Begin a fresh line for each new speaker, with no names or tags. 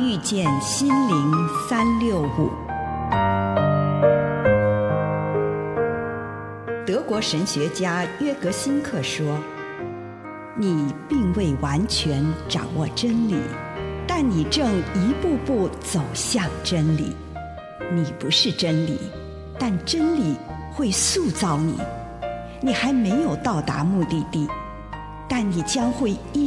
遇见心灵365。德国神学家约格辛克说，你并未完全掌握真理，但你正一步步走向真理。你不是真理，但真理会塑造你。你还没有到达目的地，但你将会依